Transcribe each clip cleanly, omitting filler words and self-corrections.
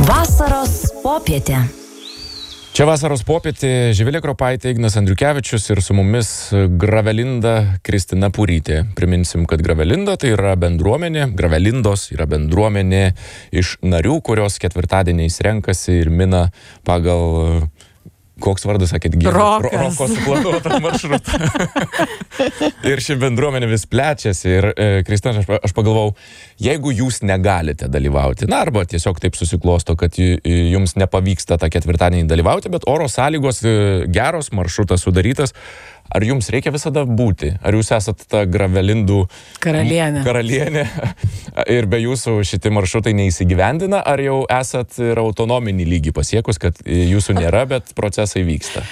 Vasaros popietė. Čia vasaros popietė, Živilė Kropaitė, Ignas Andriukevičius ir su mumis Gravelinda Kristina Purytė. Priminsim, kad Gravelinda tai yra bendruomenė, Gravelindos yra bendruomenė iš narių, kurios ketvirtadieniais renkasi ir mina pagal... Koks vardas, sakėt, Rokas. Roko suplanuotą maršrutą. Ir ši bendruomenė vis plečiasi. Ir, Kristina, aš pagalvojau, jeigu jūs negalite dalyvauti, na, arba tiesiog taip susiklosto, kad jums nepavyksta tą ketvirtadienį dalyvauti, bet oro sąlygos geros, maršrutas sudarytas, ar jums reikia visada būti? Ar jūs esat ta Gravelindų karalienė ir be jūsų šitie maršrutai neįsigyvendina, ar jau esat ir autonominį lygį pasiekus, kad jūsų nėra, bet procesai vyksta?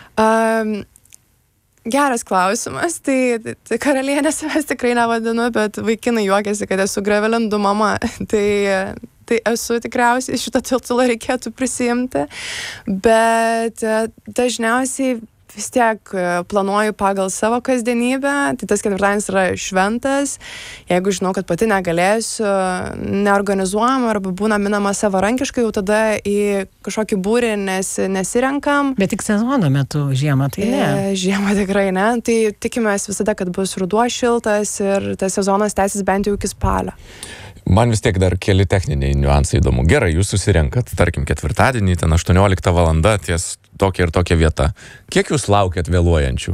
Geras klausimas, tai karalienės savęs tikrai nevadinu, bet vaikinai juokiasi, kad esu Gravelindų mama, tai esu tikriausiai šitą titulą reikėtų prisijimti, bet dažniausiai vis tiek planuoju pagal savo kasdienybę, tai tas ketvirtadienis yra šventas, jeigu žinau, kad pati negalėsiu, neorganizuojam arba būna minama savarankiškai, jau tada į kažkokį būrį nesirenkam. Bet tik sezono metu, žiemą tai ne. Žiemą tikrai ne, tai tikimės visada, kad bus ruduo šiltas ir tas sezonas tęsis bent jau iki spalio. Man vis tiek dar keli techniniai niuansai įdomu. Gerai, jūs susirenkat, tarkim, ketvirtadienį, ten 18 valanda, ties tokia ir tokia vieta. Kiek jūs laukiat vėluojančių?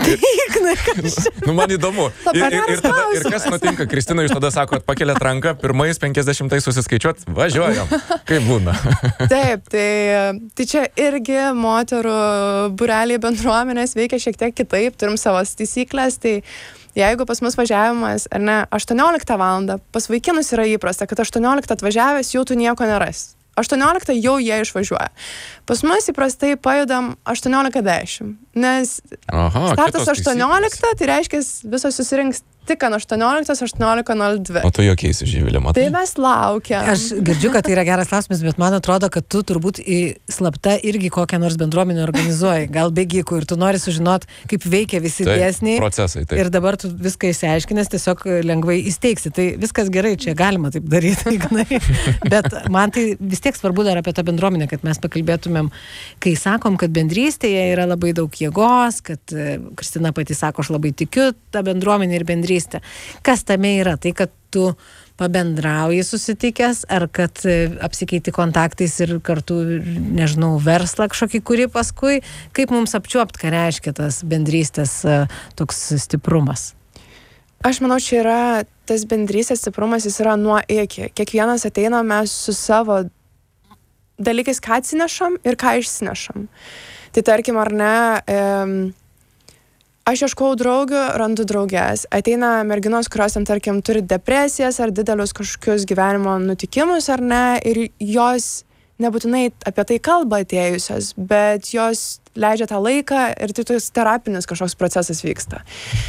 Man įdomu. Ir kas nutinka? Kristina, jūs tada sakot, pakeliat ranką, pirmais 50 susiskaičiuot, važiuojam. Kaip būna? Taip, tai čia irgi moterų būreliai bendruomenės veikia šiek tiek kitaip, turim savo taisyklės, tai jeigu pas mus važiavimas, ar ne, 18 valandą, pas vaikinus yra įprasta, kad 18 atvažiavęs jau tu nieko nerasi. 18 jau jie išvažiuoja. Pas mus įprastai pajudam 18:10, nes startas 18, tai reiškia visos susirinks tik ant 18:02. O tu jokiais, Živilė, matai? Tai mes laukiam. Aš girdžiu, kad tai yra geras klausimas, bet man atrodo, kad tu turbūt į slapta irgi kokią nors bendruomenę organizuoji, gal bėgikų, ir tu nori sužinot, kaip veikia visi dėsniai. Procesai, taip. Ir dabar tu viską išsiaiškinęs, tiesiog lengvai įsteigsi. Tai viskas gerai, čia galima taip daryti, Ignai. Bet man tai vis tiek svarbu dar apie tą bendruomenę, kad mes pakalbėtumėm, kai sakom, kad bendrystėje yra labai daug jėgos, kad Kristina pati sako, aš labai tikiu tą bendruomenę ir bendrystę. Kas tame yra? Tai, kad tu pabendrauji susitikęs, ar kad apsikeiti kontaktais ir kartu, nežinau, verslą kažkokį, kurį paskui, kaip mums apčiuopt, ką reiškia tas bendrystės toks stiprumas? Aš manau, čia yra tas bendrystės stiprumas, jis yra nuo iki. Kiekvienas ateina mes su savo dalykais, ką atsinešam ir ką išsinešam. Tai tarkim, ar ne... Aš ieškau draugių, randu draugės. Ateina merginos, kurios, tarkim, turi depresijas ar didelius kažkokius gyvenimo nutikimus, ar ne, ir jos nebūtinai apie tai kalba atėjusios, bet jos leidžia tą laiką ir tai toks terapinis kažkoks procesas vyksta.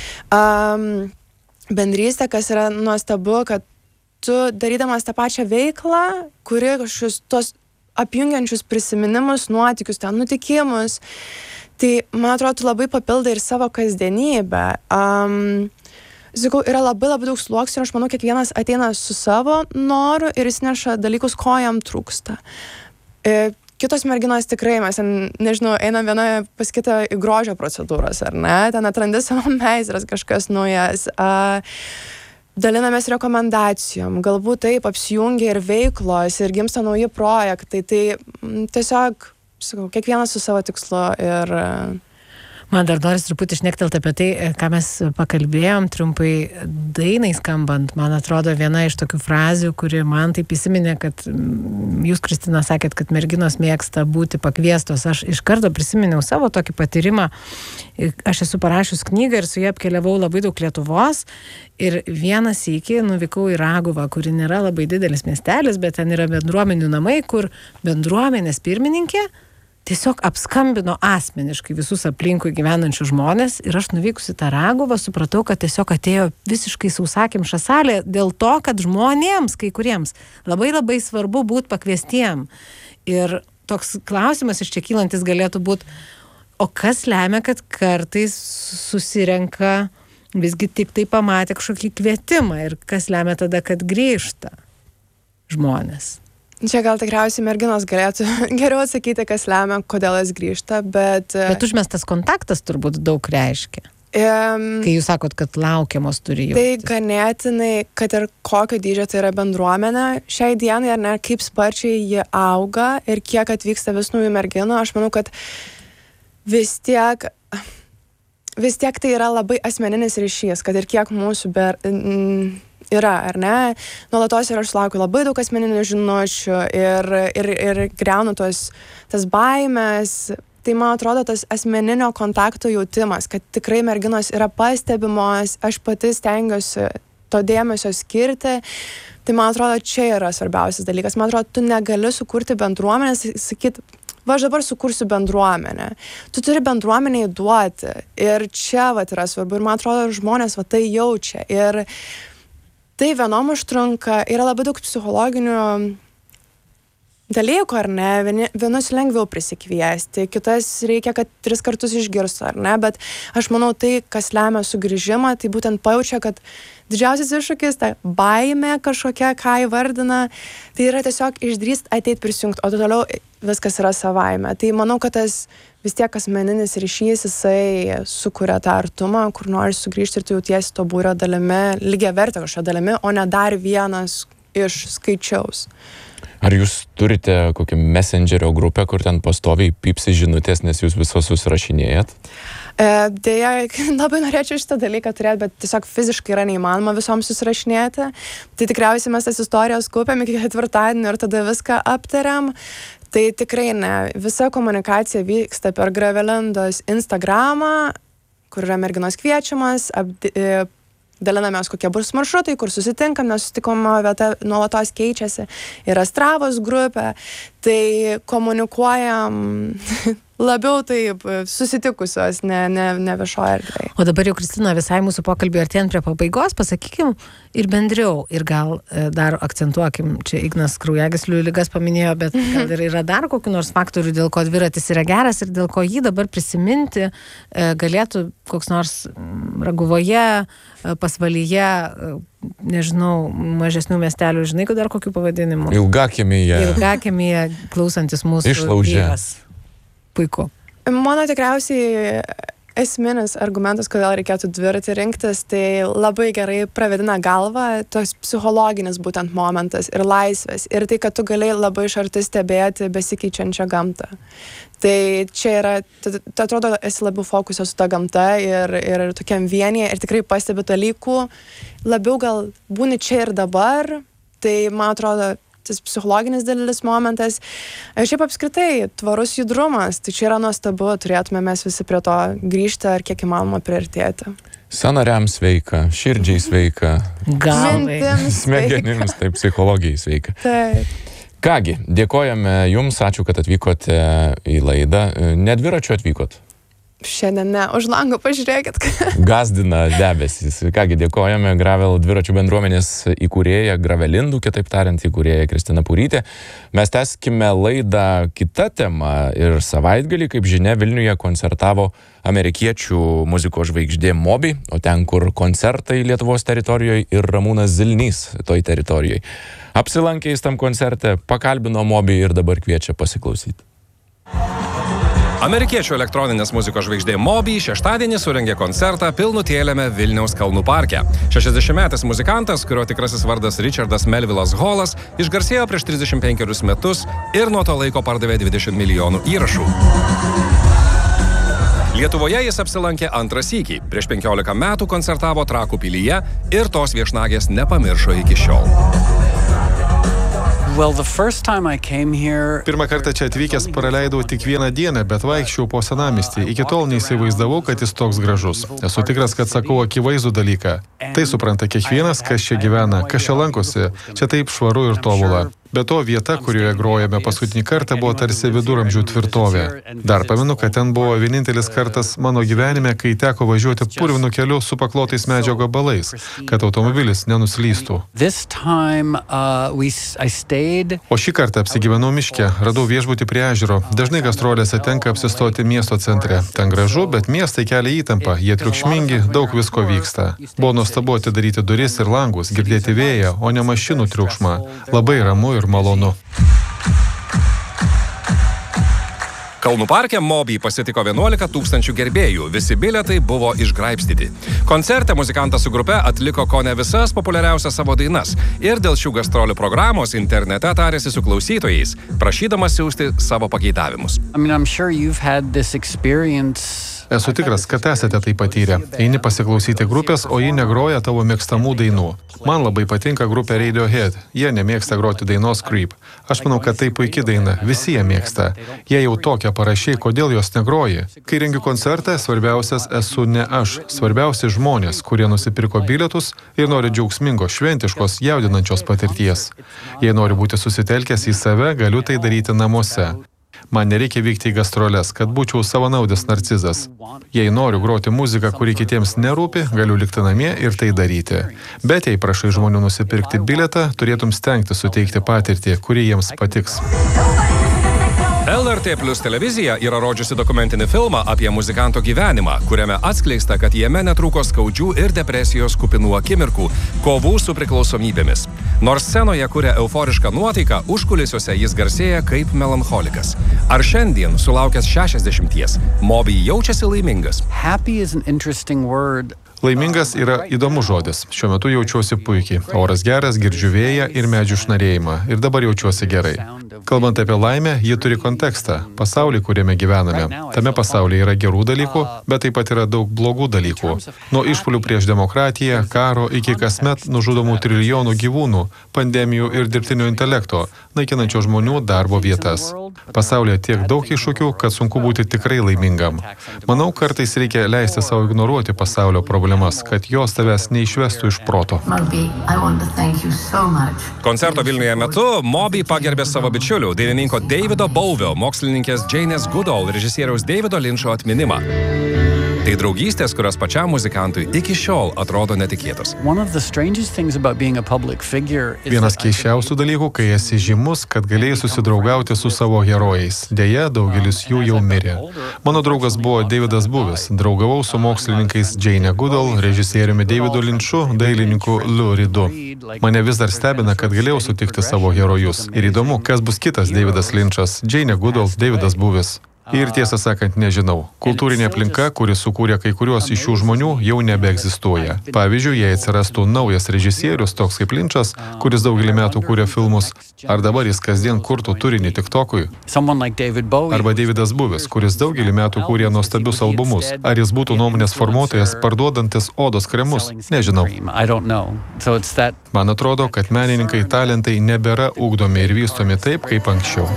Bendrystė, kas yra nuostabu, kad tu darydamas tą pačią veiklą, kuri kažkokius tos apjungiančius prisiminimus, nuotykius, ten nutikimus, tai, man atrodo, tu labai papildai ir savo kasdienybę. Sakau, yra labai daug sluoksnių ir aš manau, kiekvienas ateina su savo noru ir jis neša dalykus, ko jam trūksta. Kitos merginos tikrai, mes, nežinau, einam viena pas kitą į grožio procedūras, ar ne? Ten atrandi savo meistras kažkas naujas. Dalinamės rekomendacijom, galbūt taip apsijungia ir veiklos ir gimsta nauji projektai. Tai tiesiog... Sakau, kiekvienas su savo tikslu ir... Man dar noris truputį šnektelti apie tai, ką mes pakalbėjom, trumpai dainai skambant. Man atrodo, viena iš tokių frazių, kuri man taip įsiminė, kad jūs, Kristina, sakėt, kad merginos mėgsta būti pakviestos. Aš iš karto prisiminiau savo tokį patyrimą. Aš esu parašius knygą ir su ja apkeliavau labai daug Lietuvos. Ir vieną sykį nuvykau į Raguvą, kuri nėra labai didelis miestelis, bet ten yra bendruomenių namai, kur bendruomenės pirmininkė tiesiog apskambino asmeniškai visus aplinkui gyvenančius žmonės ir aš nuvykusi tą Raguvą supratau, kad tiesiog atėjo visiškai sausakimša salė dėl to, kad žmonėms, kai kuriems, labai labai svarbu būti pakviestiem. Ir toks klausimas iš čia kylantis galėtų būti, o kas lemia, kad kartais susirenka visgi tik tai pamatė kažkokį kvietimą ir kas lemia tada, kad grįžta žmonės? Čia gal tikriausiai merginos galėtų geriau atsakyti, kas lemia, kodėl jis grįžta, bet... Bet užmestas kontaktas turbūt daug reiškia. Kai jūs sakot, kad laukiamos turi jaustis. Tai ganėtinai, kad ir kokio dydžio tai yra bendruomenė, šiai dienai, ar ne, kaip sparčiai ji auga ir kiek atvyksta vis naujų merginų, aš manau, kad vis tiek tai yra labai asmeninis ryšys, kad ir kiek mūsų yra, ar ne, nuolatos ir aš sulaukiu labai daug asmeninių žinučių ir griaunu tas baimės. Tai man atrodo tas asmeninio kontakto jautimas, kad tikrai merginos yra pastebimos, aš pati stengiuosi to dėmesio skirti. Tai man atrodo, čia yra svarbiausias dalykas. Man atrodo, tu negali sukurti bendruomenės, sakyti, aš dabar sukursiu bendruomenę. Tu turi bendruomeniai duoti. Ir čia yra svarbu. Ir man atrodo, žmonės tai jaučia. Ir tai vienom užtrunka, yra labai daug psichologinių dalykų, ar ne, vienus lengviau prisikviesti, kitas reikia, kad 3 kartus išgirstų, ar ne, bet aš manau, tai, kas lemia sugrįžimą, tai būtent pajaučia, kad didžiausias iššūkis, ta baimė kažkokia, ką įvardina, tai yra tiesiog išdrįst ateit prisijungti, o toliau viskas yra savaime. Tai manau, kad tas vis tiek asmeninis ryšys, jisai sukuria tą artumą, kur nori sugrįžti ir tu jautiesi to būrio dalimi, lygiavertė kažkokia dalimi, o ne dar vienas iš skaičiaus. Ar jūs turite kokią messengerio grupę, kur ten pastoviai pypsi žinutės, nes jūs visos susirašinėjat? Deja, labai norėčiau šitą dalyką turėti, bet tiesiog fiziškai yra neįmanoma visoms susirašinėti. Tai tikriausiai mes tas istorijos kaupiam iki 4-dienio ir tada viską aptariam. Tai tikrai ne. Visa komunikacija vyksta per Gravelindos Instagramą, kur yra merginos kviečiamas, dalinamės, kokie bus maršrutai, kur susitinkam, nes susitikimo vieta nuolatos keičiasi. Yra Stravos grupė, tai komunikuojam labiau taip susitikusios, ne viešoje erdvėje. O dabar jau, Kristina, visai mūsų pokalbį artėjant prie pabaigos, pasakykim ir bendriau, ir gal dar akcentuokim, čia Ignas kraujagyslių ligas paminėjo, bet gal ir yra dar kokių nors faktorių, dėl ko dviratis yra geras ir dėl ko jį dabar prisiminti galėtų koks nors Raguvoje, Pasvalyje, nežinau, mažesnių miestelių, žinai, dar kokių pavadinimų? Ilgakemyje, klausantis mūsų vyras. Puiku. Mano tikriausiai esminis argumentas, kodėl reikėtų dviratį rinktis, tai labai gerai pravedina galvą, toks psichologinis būtent momentas ir laisvės. Ir tai, kad tu galėjai labai iš arti stebėti besikeičiančią gamtą. Tai čia yra, tu atrodo, esi labiau fokusė su ta gamta ir tokiam vienyje ir tikrai pastebi dalykų. Labiau gal būni čia ir dabar, tai man atrodo, tas psichologinis didelis momentas. Šiaip apskritai, tvarus judrumas, tai čia yra nuostabu, turėtume mes visi prie to grįžti ar kiek įmanoma priartėti. Sąnariams sveika, širdžiai sveika, galvai, smegenims, taip, psichologijai sveika. Taip. Kągi, dėkojame Jums, ačiū, kad atvykote į laidą. Ne dviračiu atvykot? Šiandien ne, už lango pažiūrėkit. Gazdina debesys. Kągi, dėkojame Gravel dviračių bendruomenės įkūrėja, Gravelindų, kitaip tariant, įkūrėja Kristina Purytė. Mes tęskime laidą kita tema ir savaitgalį, kaip žinia, Vilniuje koncertavo amerikiečių muzikos žvaigždė Moby, o ten, kur koncertai Lietuvos teritorijoje ir Ramūnas Zilnys toj teritorijoje. Apsilankė jis tam koncerte, pakalbino Moby ir dabar kviečia pasiklausyti. Amerikiečių elektroninės muzikos žvaigždė Moby šeštadienį surengė koncertą pilnutėliame Vilniaus kalnų parke. 60-metis muzikantas, kurio tikrasis vardas Richardas Melvillas Hallas, išgarsėjo prieš 35 metus ir nuo to laiko pardavė 20 milijonų įrašų. Lietuvoje jis apsilankė antrą sykį. Prieš 15 metų koncertavo Trakų pilyje ir tos viešnagės nepamiršo iki šiol. Pirmą kartą čia atvykęs praleidau tik 1 dieną, bet vaikščiau po senamiestį. Iki tol neįsivaizdavau, kad jis toks gražus. Esu tikras, kad sakau akivaizdų dalyką. Tai supranta kiekvienas, kas čia gyvena, kas čia lankosi. Čia taip švaru ir tobula. Be to, vieta, kurioje grojame paskutinį kartą, buvo tarsi viduramžių tvirtovė. Dar pamenu, kad ten buvo vienintelis kartas mano gyvenime, kai teko važiuoti purvinu keliu su paklotais medžio gabalais, kad automobilis nenuslystų. O šį kartą apsigyvenau miške, radau viešbutį prie ežero. Dažnai gastrolėse tenka apsistoti miesto centre. Ten gražu, bet miestai kelia įtampą, jie triukšmingi, daug visko vyksta. Buvo nuostabu atidaryti duris ir langus, girdėti vėją, o ne mašinų triukšmą. Labai ramu ir malonu. Kalnų parke Moby pasitiko 11 000 gerbėjų, visi bilietai buvo išgraibstyti. Koncerte muzikantas su grupe atliko kone visas populiariausias savo dainas ir dėl šių gastrolių programos internete tarėsi su klausytojais, prašydamas siųsti savo pageidavimus. Esu tikras, kad esate tai patyrę. Eini pasiklausyti grupės, o ji negroja tavo mėgstamų dainų. Man labai patinka grupė Radiohead. Jie nemėgsta groti dainos Creep. Aš manau, kad tai puikia daina. Visi ją mėgsta. Jie jau tokią parašė, kodėl jos negroji. Kai rengiu koncertą, svarbiausias esu ne aš. Svarbiausi žmonės, kurie nusipirko bilietus ir nori džiaugsmingos, šventiškos, jaudinančios patirties. Jei nori būti susitelkęs į save, galiu tai daryti namuose. Man nereikia vykti į gastroles, kad būčiau savanaudis narcizas. Jei noriu groti muziką, kuri kitiems nerūpi, galiu likti namie ir tai daryti. Bet jei prašai žmonių nusipirkti bilietą, turėtum stengti suteikti patirtį, kuri jiems patiks. LRT Plus televizija yra rodžiusi dokumentinį filmą apie muzikanto gyvenimą, kuriame atskleista, kad jame netrūko skaudžių ir depresijos kupinų akimirkų, kovų su priklausomybėmis. Nors scenoje kuria euforišką nuotaiką, užkulisiuose jis garsėja kaip melancholikas. Ar šiandien, sulaukęs 60, Moby jaučiasi laimingas? Happy is an interesting word. Laimingas yra įdomus žodis. Šiuo metu jaučiuosi puikiai. Oras geras, girdžiu vėją ir medžių šnarėjimą. Ir dabar jaučiuosi gerai. Kalbant apie laimę, ji turi kontekstą. Pasaulį, kuriame gyvename. Tame pasaulyje yra gerų dalykų, bet taip pat yra daug blogų dalykų. Nuo išpuolių prieš demokratiją, karo iki kasmet nužudomų trilijonų gyvūnų, pandemijų ir dirbtinio intelekto, naikinančio žmonių darbo vietas. Pasaulyje tiek daug iššūkių, kad sunku būti tikrai laimingam. Manau, kartais reikia leisti savo ignoruoti pasaulio problemas, kad jos tavęs neišvestų iš proto. Koncerto Vilniuje metu Moby pagerbė savo bičiulių, dainininko Davido Bowio, mokslininkės Jane's Goodall, režisieriaus Davido Lyncho atminimą. Tai draugystės, kurios pačiam muzikantui iki šiol atrodo netikėtos. Vienas keisčiausių dalykų, kai esi žymus, kad galėjai susidraugauti su savo herojais. Deja, daugelis jų jau mirė. Mano draugas buvo Davidas Bowies. Draugavau su mokslininkais Jane Goodall, režisieriumi Davidu Lynchu, dailininku Lou Reedu. Mane vis dar stebina, kad galėjau sutikti savo herojus. Ir įdomu, kas bus kitas Davidas Lynchas, Jane Goodall, Davidas Bowies. Ir tiesą sakant, nežinau. Kultūrinė aplinka, kuri sukūrė kai kuriuos iš šių žmonių, jau nebeegzistuoja. Pavyzdžiui, jei atsirastų naujas režisierius, toks kaip Lynchas, kuris daugelį metų kūrė filmus, ar dabar jis kasdien kurtų turinį TikTokui? Arba Davidas Bowies, kuris daugelį metų kūrė nuostabius albumus. Ar jis būtų nuomonės formuotojas, parduodantis odos kremus? Nežinau. Man atrodo, kad menininkai talentai nebėra ugdomi ir vystomi taip, kaip anksčiau.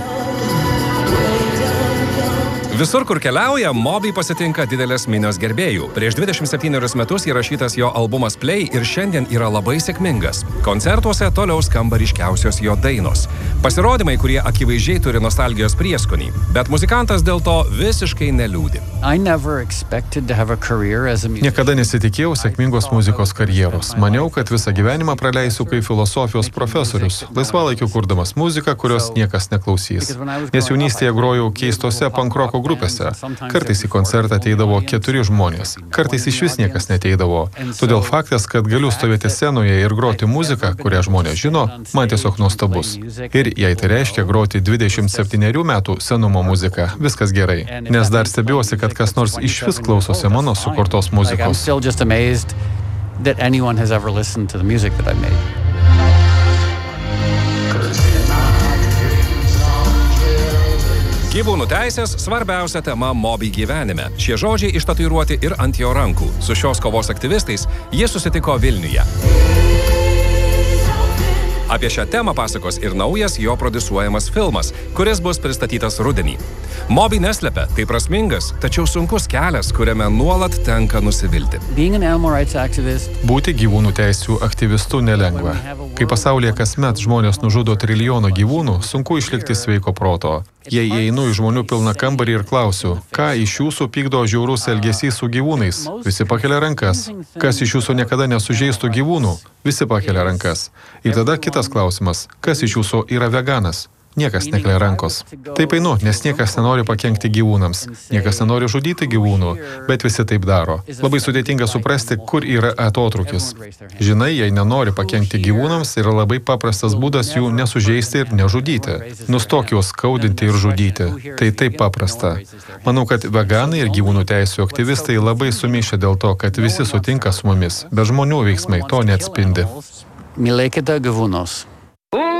Visur, kur keliauja, Moby pasitinka didelės minios gerbėjų. Prieš 27 metus įrašytas jo albumas Play ir šiandien yra labai sėkmingas. Koncertuose toliau skamba ryškiausios jo dainos. Pasirodymai, kurie akivaizdžiai turi nostalgijos prieskonį, bet muzikantas dėl to visiškai neliūdi. Niekada nesitikėjau sėkmingos muzikos karjeros. Maniau, kad visą gyvenimą praleisiu kaip filosofijos profesorius, laisvalaikiu kurdamas muziką, kurios niekas neklausys. Nes jaunystėje grojau keistose pankroko grupėse. Kartais į koncertą ateidavo 4 žmonės. Kartais išvis niekas neteidavo. Todėl faktas, kad galiu stovėti scenoje ir groti muziką, kurią žmonės žino, man tiesiog nuostabus. Ir jei tai reiškia groti 27 metų senumo muziką, viskas gerai. Nes dar stebiuosi, kad kas nors išvis klausosi mano sukurtos muzikos. Gyvūnų teisės svarbiausia tema Moby gyvenime. Šie žodžiai ištatuiruoti ir ant jo rankų. Su šios kovos aktyvistais jie susitiko Vilniuje. Apie šią temą pasakos ir naujas jo prodiusuojamas filmas, kuris bus pristatytas rudenį. Moby neslepia, tai prasmingas, tačiau sunkus kelias, kuriame nuolat tenka nusivilti. Būti gyvūnų teisių aktyvistu nelengva. Kai pasaulyje kasmet žmonės nužudo trilijoną gyvūnų, sunku išlikti sveiko proto. Jei einu į žmonių pilną kambarį ir klausiu, ką iš jūsų pykdo žiaurus elgesys su gyvūnais, visi pakelia rankas. Kas iš jūsų niekada nesužeistų gyvūnų, visi pakelia rankas. Ir tada kitas klausimas, kas iš jūsų yra veganas? Niekas nekelia rankos. Taip einu, nes niekas nenori pakenkti gyvūnams. Niekas nenori žudyti gyvūnų, bet visi taip daro. Labai sudėtinga suprasti, kur yra atotrūkis. Žinai, jei nenori pakenkti gyvūnams, yra labai paprastas būdas jų nesužeisti ir nežudyti. Nustok juos skaudinti ir žudyti. Tai taip paprasta. Manau, kad veganai ir gyvūnų teisių aktyvistai labai sumišę dėl to, kad visi sutinka su mumis, bet žmonių veiksmai to neatspindi. Mylėkite gyvūnus.